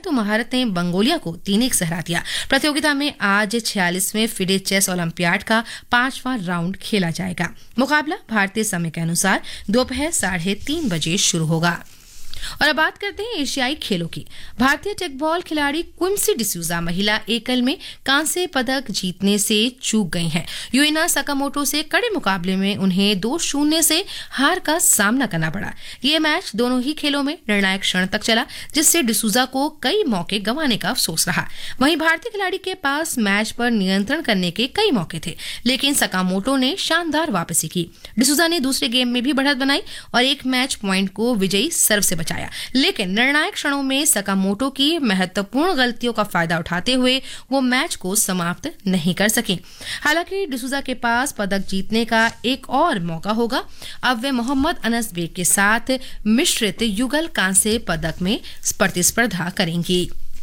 तो भारत ने मंगोलिया को 3-1 से हरा दिया। प्रतियोगिता में आज 46वें फिडे चेस ओलंपियाड का 5वां राउंड खेला जाएगा। मुकाबला भारतीय समय के अनुसार दोपहर 3:30 बजे शुरू होगा। और अब बात करते हैं एशियाई खेलों की। भारतीय टेकबॉल खिलाड़ी क्विंसी डिसूजा महिला एकल में कांस्य पदक जीतने से चूक गई हैं। यूएना सकामोटो से कड़े मुकाबले में उन्हें 2-0 से हार का सामना करना पड़ा। ये मैच दोनों ही खेलों में निर्णायक क्षण तक चला, जिससे डिसूजा को कई मौके गंवाने का अफसोस रहा। वहीं भारतीय खिलाड़ी के पास मैच पर नियंत्रण करने के कई मौके थे, लेकिन सकामोटो ने शानदार वापसी की। डिसूजा ने दूसरे गेम में भी बढ़त बनाई और एक मैच पॉइंट को विजयी सर्व से बचाया, लेकिन निर्णायक क्षणों में सकामोटो की महत्वपूर्ण गलतियों का फायदा उठाते हुए वो मैच को समाप्त नहीं कर सके। हालांकि डिसूजा के पास पदक जीतने का एक और मौका होगा। अब वे मोहम्मद अनस बेग के साथ मिश्रित युगल कांस्य पदक में प्रतिस्पर्धा करेंगी।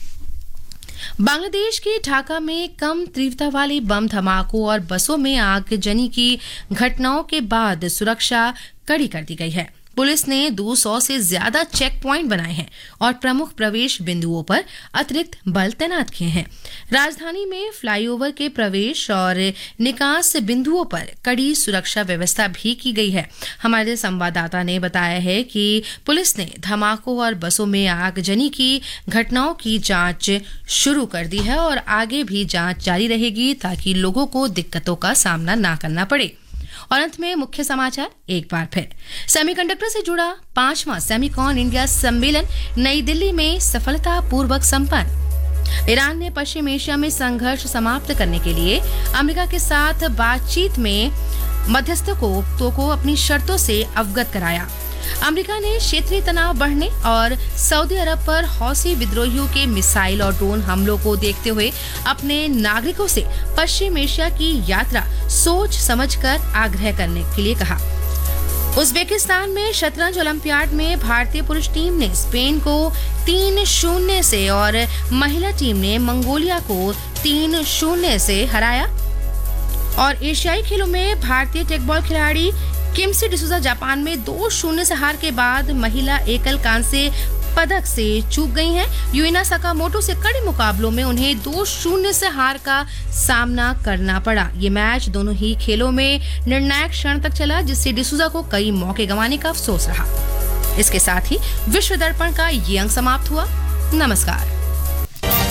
बांग्लादेश के ढाका में कम तीव्रता वाले बम धमाकों और बसों में आगजनी की घटनाओं के बाद सुरक्षा कड़ी कर दी गई है। पुलिस ने 200 से ज्यादा चेक पॉइंट बनाए हैं और प्रमुख प्रवेश बिंदुओं पर अतिरिक्त बल तैनात किए हैं। राजधानी में फ्लाईओवर के प्रवेश और निकास बिंदुओं पर कड़ी सुरक्षा व्यवस्था भी की गई है। हमारे संवाददाता ने बताया है कि पुलिस ने धमाकों और बसों में आगजनी की घटनाओं की जांच शुरू कर दी है और आगे भी जांच जारी रहेगी ताकि लोगों को दिक्कतों का सामना ना करना पड़े। और अंत में मुख्य समाचार एक बार फिर। सेमीकंडक्टर से जुड़ा 5वां सेमीकॉन इंडिया सम्मेलन नई दिल्ली में सफलतापूर्वक संपन्न। ईरान ने पश्चिम एशिया में संघर्ष समाप्त करने के लिए अमेरिका के साथ बातचीत में मध्यस्थों को अपनी शर्तों से अवगत कराया। अमेरिका ने क्षेत्रीय तनाव बढ़ने और सऊदी अरब पर हौसी विद्रोहियों के मिसाइल और ड्रोन हमलों को देखते हुए अपने नागरिकों से पश्चिम एशिया की यात्रा सोच समझकर आग्रह करने के लिए कहा। उज्बेकिस्तान में शतरंज ओलंपियाड में भारतीय पुरुष टीम ने स्पेन को 3-0 से और महिला टीम ने मंगोलिया को 3-0 से हराया। और एशियाई खेलों में भारतीय टेकबॉल खिलाड़ी क्विंसी डिसूजा जापान में 2-0 से हार के बाद महिला एकल कांस्य पदक से चूक गई हैं। यूएना सकामोटो से कड़े मुकाबलों में उन्हें 2-0 से हार का सामना करना पड़ा। ये मैच दोनों ही खेलों में निर्णायक क्षण तक चला, जिससे डिसूजा को कई मौके गंवाने का अफसोस रहा। इसके साथ ही विश्व दर्पण का ये अंक समाप्त हुआ। नमस्कार।